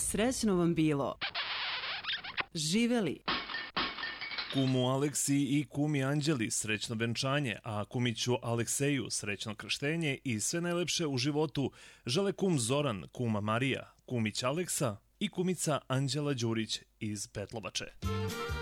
srećno vam bilo. Živeli! Kumu Aleksi i kumi Anđeli srećno venčanje, a kumiću Alekseju srećno krštenje i sve najlepše u životu žele kum Zoran, kuma Marija, kumić Aleksa i kumica Anđela Đurić iz Petlovače.